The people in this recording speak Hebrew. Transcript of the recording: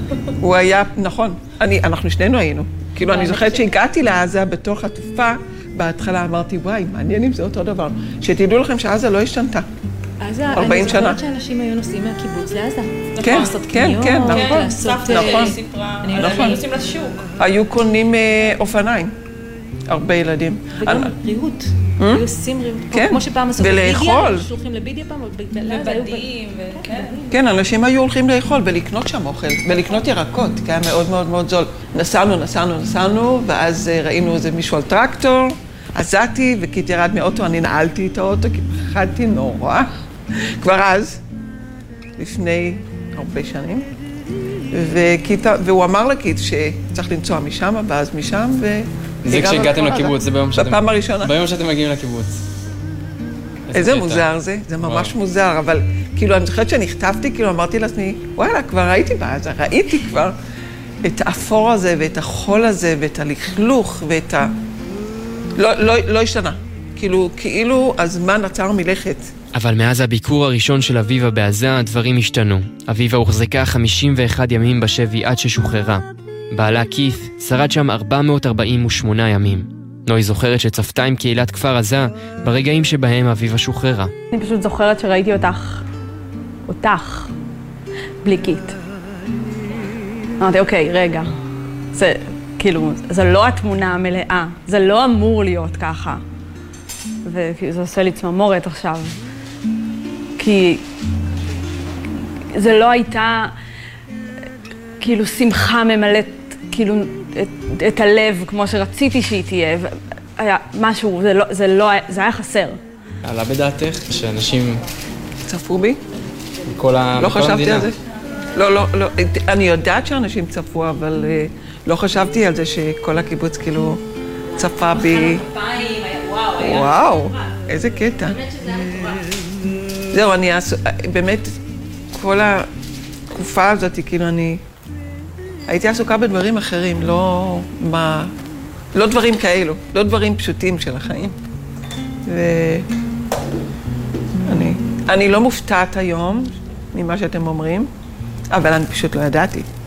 הוא היה, נכון, אנחנו שנינו היינו. כאילו, אני זוכרת שהגעתי לעזה בתור חטופה, בהתחלה אמרתי, וואי, מעניין אם זה אותו דבר. שתדעו לכם שעזה לא השתנתה. 40 שנה. אני זוכרת שאנשים היו נוסעים מהקיבוץ לעזה. כן, לעשות כן, קניות, כן, נכון. סבתא סיפרה, היו נוסעים לשוק. היו קונים אופניים, הרבה ילדים. וגם ריהוט. היו עושים ריהוט. כמו שפעם עשו ולאכול. שולחים לבידיה פעם, ובדים, כן, אנשים היו הולכים לאכול ולקנות שם אוכל, ולקנות ירקות, כי היה מאוד מאוד מאוד זול. נסענו, ואז ראינו איזה מישהו על טרקטור, עזתי, וקיט ירד מאוטו, אני נעלתי את האוטו, כי פחדתי נורא. כבר אז, לפני הרבה שנים, והוא אמר לקיט שצריך לנסוע משם, ואז משם, זה כשהגעתם לקיבוץ, זה בפעם הראשונה. ביום שאתם מגיעים לקיבוץ. איזה מוזר זה, זה ממש מוזר, אבל כאילו אני זוכרת שנכתבתי, כאילו אמרתי לעצמי, וואלה, כבר הייתי בעזה, ראיתי כבר את האפור הזה ואת החול הזה ואת הלכלוך ואת ה... לא השתנה, כאילו הזמן עצר מלכת. אבל מאז הביקור הראשון של אביבה בעזה, הדברים השתנו. אביבה הוחזקה 51 ימים בשבי עד ששוחררה. בעלה כית' שרד שם 448 ימים. נוי זוכרת שצפתה עם קהילת כפר עזה ברגעים שבהם אביבה שוחררה. אני פשוט זוכרת שראיתי אותך, בלי קית'. אמרתי, אוקיי, רגע, זה כאילו, זה לא התמונה המלאה, זה לא אמור להיות ככה. וכאילו, זה עושה לי צמרמורת עכשיו. כי זה לא הייתה כאילו שמחה ממלאת כאילו את הלב כמו שרציתי שהיא תהיה. היה משהו, זה היה חסר. עלה בדעתך שאנשים צפו בי? מכל המדינה? לא חשבתי על זה. לא, אני יודעת שאנשים צפו, אבל לא חשבתי על זה שכל הקיבוץ כאילו צפה בי. וואו, איזה קטע. זהו, באמת, כל התקופה הזאת, כאילו אני הייתי עסוקה בדברים אחרים, לא דברים כאלו, לא דברים פשוטים של החיים. ואני לא מופתעת היום ממה שאתם אומרים, אבל אני פשוט לא ידעתי.